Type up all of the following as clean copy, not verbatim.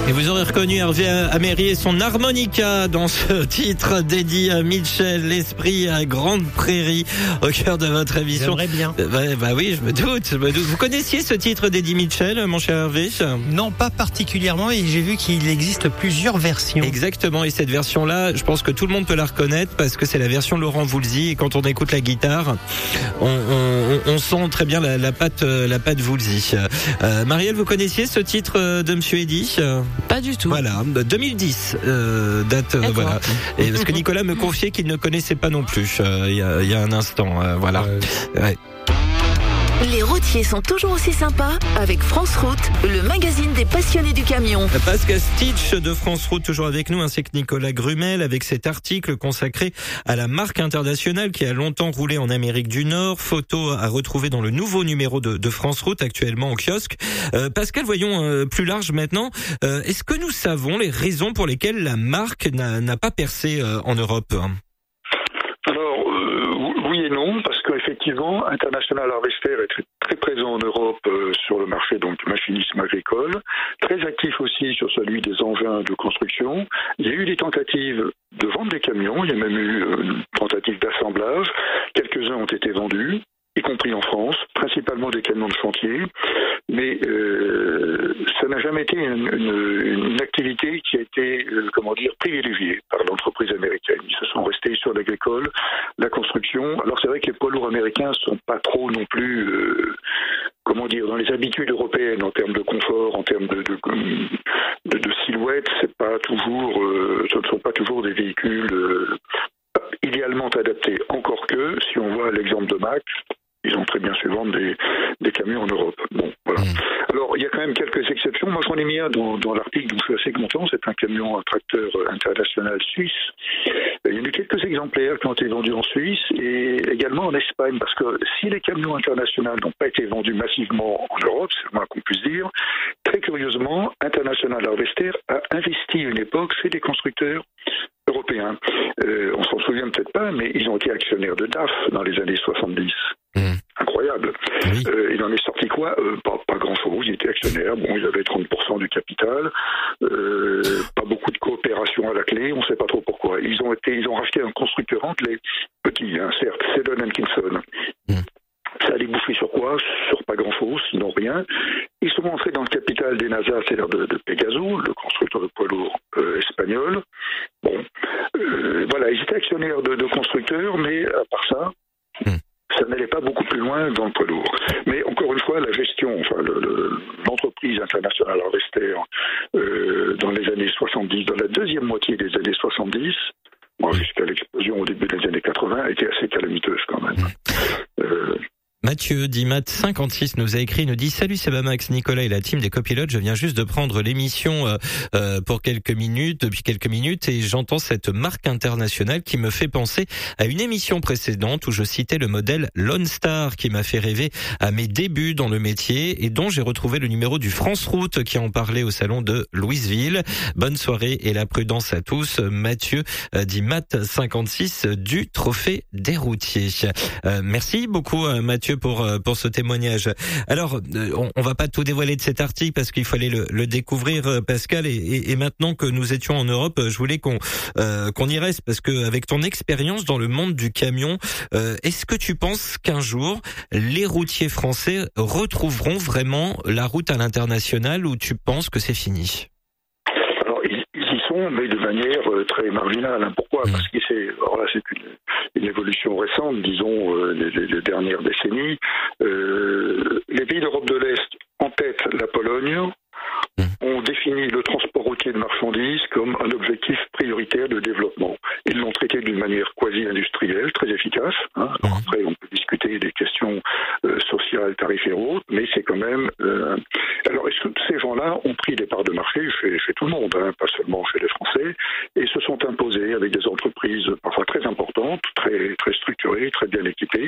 Et vous aurez reconnu Hervé Améry et son harmonica dans ce titre dédié à Mitchell, l'esprit à Grande Prairie, au cœur de votre émission. J'aimerais bien. Bah oui, je me doute. Vous connaissiez ce titre d'Eddie Mitchell, mon cher Hervé? Non, pas particulièrement, et j'ai vu qu'il existe plusieurs versions. Exactement, et cette version-là, je pense que tout le monde peut la reconnaître parce que c'est la version Laurent Voulzy, et quand on écoute la guitare, on sent très bien la patte Voulzy. Marielle, vous connaissiez ce titre de Monsieur Eddy? Pas du tout. Voilà, 2010 date. Voilà. Et parce que Nicolas me confiait qu'il ne connaissait pas non plus il y a un instant. Voilà. Ouais. Les routiers sont toujours aussi sympas avec France Route, le magazine des passionnés du camion. Pascal Stitch de France Route toujours avec nous, ainsi que Nicolas Grumel avec cet article consacré à la marque internationale qui a longtemps roulé en Amérique du Nord. Photo à retrouver dans le nouveau numéro de France Route actuellement au kiosque. Pascal, voyons plus large maintenant. Est-ce que nous savons les raisons pour lesquelles la marque n'a pas percé en Europe ? Alors, oui et non, parce qu'effectivement, International Harvester est très présent en Europe sur le marché donc du machinisme agricole, très actif aussi sur celui des engins de construction. Il y a eu des tentatives de vendre des camions, il y a même eu une tentative d'assemblage. Quelques-uns ont été vendus, y compris en France, principalement des camions de chantier, mais ça n'a jamais été une activité qui a été, privilégiée par l'entreprise américaine. Ils se sont restés sur l'agricole, la construction. Alors c'est vrai que les poids lourds américains ne sont pas trop non plus, dans les habitudes européennes en termes de confort, en termes de silhouette, c'est pas toujours, ce ne sont pas toujours des véhicules idéalement adaptés. Encore que, si on voit l'exemple de Mack, ils ont très bien su vendre des camions en Europe. Bon, voilà. Alors, il y a quand même quelques exceptions. Moi, j'en ai mis un dans l'article dont je suis assez content. C'est un camion, un tracteur international suisse. Il y en a eu quelques exemplaires qui ont été vendus en Suisse et également en Espagne. Parce que si les camions internationaux n'ont pas été vendus massivement en Europe, c'est le moins qu'on puisse dire, très curieusement, International Harvester a investi à une époque chez des constructeurs européens. On s'en souvient peut-être pas, mais ils ont été actionnaires de DAF dans les années 70. Incroyable. Oui. Il en est sorti quoi? Pas grand-chose. Ils étaient actionnaires. Bon, ils avaient 30% du capital. Pas beaucoup de coopération à la clé. On ne sait pas trop pourquoi. Ils ont racheté un constructeur anglais, petit, certes, Seddon & Kinson. Ça a débouché sur quoi? Sur pas grand-chose, sinon rien. Ils sont entrés dans le capital des NASA, c'est-à-dire de Pegaso, le constructeur de poids lourds espagnol. Bon, voilà, ils étaient actionnaires de constructeurs, mais à part ça, ça n'allait pas beaucoup plus loin dans le poids lourd. Mais encore une fois, la gestion, l'entreprise International Harvester dans les années 70, dans la deuxième moitié des années 70, jusqu'à l'explosion au début des années 80, était assez calamiteuse quand même. Mathieu Dimat56 nous a écrit, il nous dit: salut, c'est Max, Nicolas et la team des copilotes. Je viens juste de prendre l'émission depuis quelques minutes, et j'entends cette marque internationale qui me fait penser à une émission précédente où je citais le modèle Lone Star qui m'a fait rêver à mes débuts dans le métier et dont j'ai retrouvé le numéro du France Route qui en parlait au salon de Louisville. Bonne soirée et la prudence à tous. Mathieu Dimat56 du Trophée des Routiers. Merci beaucoup Mathieu pour ce témoignage. Alors, on va pas tout dévoiler de cet article parce qu'il fallait le découvrir, Pascal. Et maintenant que nous étions en Europe, je voulais qu'on y reste parce que avec ton expérience dans le monde du camion, est-ce que tu penses qu'un jour les routiers français retrouveront vraiment la route à l'international, ou tu penses que c'est fini? Ils y sont, mais de manière très marginale. Pourquoi? Parce que c'est une évolution récente, disons, les dernières décennies. Les pays d'Europe de l'Est, en tête la Pologne, ont défini le transport routier de marchandises comme un objectif prioritaire de développement. Ils l'ont traité d'une manière quasi-industrielle, très efficace. Alors après, on peut discuter des questions sociales, tarifaires ou autres, mais c'est quand même... Alors, est-ce que ces gens-là ont pris des parts de marché chez tout le monde, pas seulement chez les Français, et se sont imposés avec des entreprises parfois très importantes, très, très structurées, très bien équipées.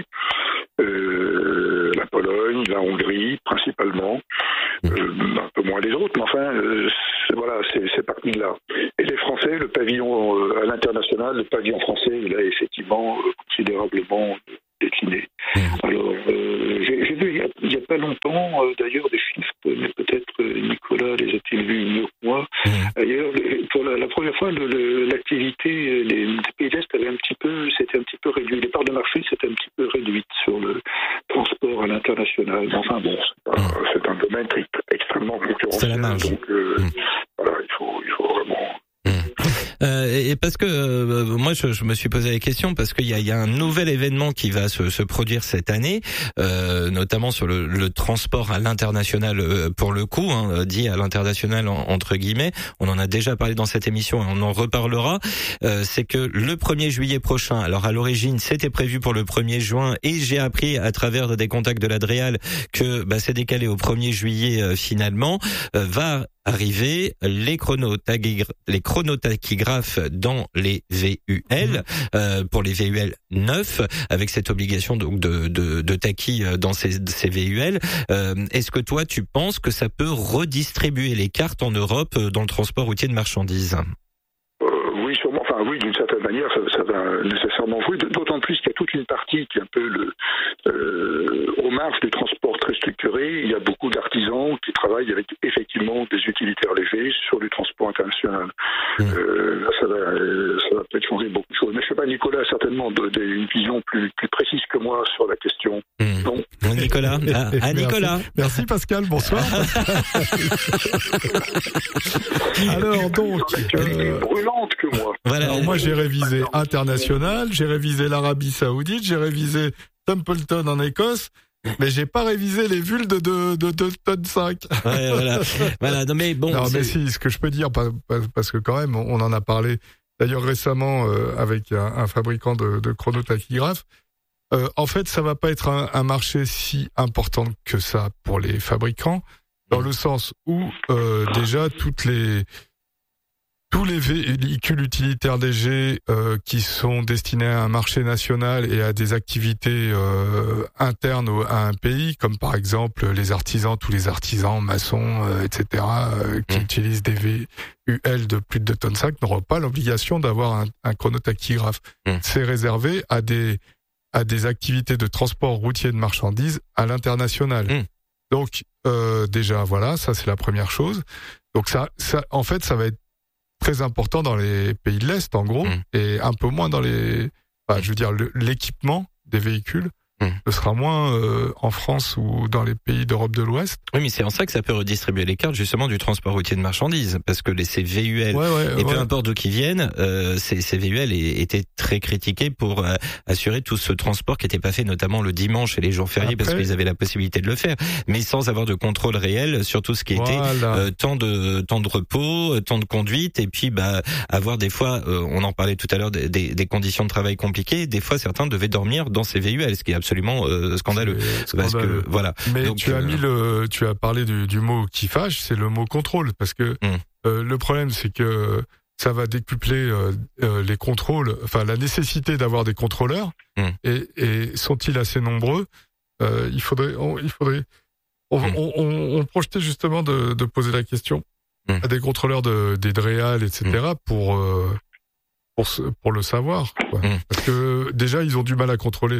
La Pologne, la Hongrie, principalement, un peu moins les autres, mais enfin, c'est parti de là. Et les Français, le pavillon à l'international, le pavillon français, il a effectivement considérablement décliné. Alors, j'ai vu il n'y a pas longtemps, d'ailleurs, des chiffres, mais peut-être Nicolas Nicolas les a-t-il vus mieux que moi. D'ailleurs, pour la première fois, l'activité des pays de l'Est s'était un petit peu réduit. Les parts de marché s'étaient un petit peu réduites sur le transport à l'international. Enfin bon, c'est un domaine extrêmement concurrentiel. C'est la marge. Donc voilà, il faut vraiment. Et parce que moi je me suis posé la question parce qu'il y a un nouvel événement qui va se produire cette année, notamment sur le transport à l'international pour le coup, dit à l'international entre guillemets. On en a déjà parlé dans cette émission et on en reparlera. C'est que le 1er juillet prochain, alors à l'origine c'était prévu pour le 1er juin et j'ai appris à travers des contacts de l'Adréal que c'est décalé au 1er juillet finalement, va arriver les chronotachygraphes dans les VUL pour les VUL neufs avec cette obligation donc de tachy dans ces VUL. Est-ce que toi tu penses que ça peut redistribuer les cartes en Europe dans le transport routier de marchandises? Oui, sûrement. Enfin, oui, d'une certaine manière, ça va nécessairement jouer. D'autant plus qu'il y a toute une partie qui est un peu aux marges du transport très structuré. Il y a beaucoup d'artisans qui travaillent avec effectivement des utilitaires légers sur du transport international. Ça va peut-être changer beaucoup de choses. Mais je sais pas, Nicolas a certainement une vision plus précise que moi sur la question. Non. Nicolas. Nicolas. Merci Pascal. Bonsoir. Alors donc. Brûlante que moi. Voilà. Alors moi j'ai révisé international, j'ai révisé l'Arabie Saoudite, j'ai révisé Templeton en Écosse, mais j'ai pas révisé les VUL de 2 tonnes 5. Ouais, voilà. Non mais bon. Non mais si, ce que je peux dire, parce que quand même on en a parlé d'ailleurs récemment avec un fabricant de chronotachygraphes. En fait, ça va pas être un marché si important que ça pour les fabricants, dans le sens où déjà tous les véhicules utilitaires légers qui sont destinés à un marché national et à des activités internes à un pays, comme par exemple tous les artisans, maçons, etc., qui utilisent des VUL de plus de 2 tonnes 5, n'auront pas l'obligation d'avoir un chronotachygraphe. C'est réservé à des activités de transport routier de marchandises à l'international. Donc déjà voilà, ça c'est la première chose. Donc ça en fait ça va être très important dans les pays de l'Est, en gros, et un peu moins dans l'équipement des véhicules. Ce sera moins en France ou dans les pays d'Europe de l'Ouest. Oui, mais c'est en ça que ça peut redistribuer les cartes justement du transport routier de marchandises, parce que ces VUL, peu importe d'où qu'ils viennent, ces VUL étaient très critiqués pour assurer tout ce transport qui n'était pas fait, notamment le dimanche et les jours fériés, parce qu'ils avaient la possibilité de le faire, mais sans avoir de contrôle réel sur tout ce qui était temps de repos, temps de conduite, et puis avoir des fois, on en parlait tout à l'heure, des conditions de travail compliquées. Des fois, certains devaient dormir dans ces VUL, ce qui est absolument scandaleux. Parce que voilà. Mais donc, tu as parlé du mot qui fâche, c'est le mot contrôle, parce que le problème c'est que ça va décupler les contrôles, enfin la nécessité d'avoir des contrôleurs. Et sont-ils assez nombreux? On projetait justement de poser la question à des contrôleurs des DREAL, etc. Pour le savoir, quoi. Parce que déjà ils ont du mal à contrôler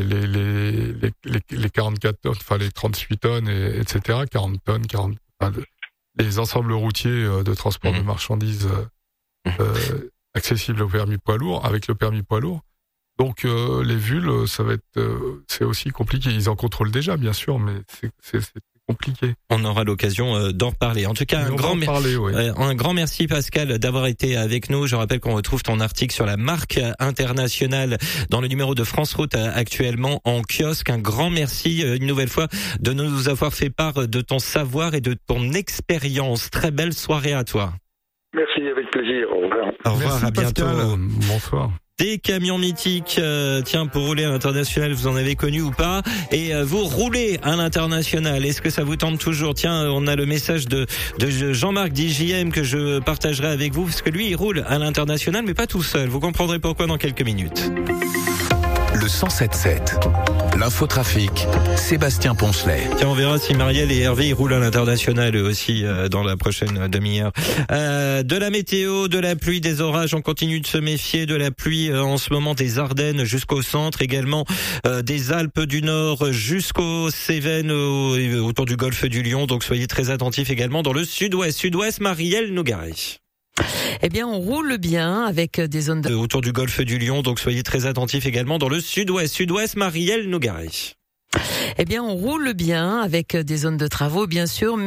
les 44 tonnes, enfin les 38 tonnes, etc. 40 tonnes, les ensembles routiers de transport de marchandises accessibles au permis poids lourd, avec le permis poids lourd. Donc les VUL, ça va être, c'est aussi compliqué. Ils en contrôlent déjà, bien sûr, mais c'est compliqué. On aura l'occasion d'en reparler. En tout cas, un grand merci Pascal d'avoir été avec nous. Je rappelle qu'on retrouve ton article sur la marque internationale dans le numéro de France Route actuellement en kiosque. Un grand merci une nouvelle fois de nous avoir fait part de ton savoir et de ton expérience. Très belle soirée à toi. Merci, avec plaisir. Au revoir. Au revoir, merci, à bientôt. Pascal. Bonsoir. Des camions mythiques, pour rouler à l'international, vous en avez connu ou pas? Et vous roulez à l'international, est-ce que ça vous tente toujours? Tiens, on a le message de Jean-Marc d'IJM que je partagerai avec vous, parce que lui, il roule à l'international, mais pas tout seul. Vous comprendrez pourquoi dans quelques minutes. le 107.7. L'infotrafic, Sébastien Poncelet. Tiens, on verra si Marielle et Hervé ils roulent à l'international eux aussi dans la prochaine demi-heure. De la météo, de la pluie, des orages, on continue de se méfier de la pluie en ce moment des Ardennes jusqu'au centre, également des Alpes du Nord jusqu'aux Cévennes autour du golfe du Lion. Donc soyez très attentifs également dans le sud-ouest. Marielle Nogaret. Eh bien, on roule bien avec des zones autour du golfe du Lion, donc soyez très attentifs également dans le sud-ouest. Marielle Nogaret. Eh bien, on roule bien avec des zones de travaux, bien sûr.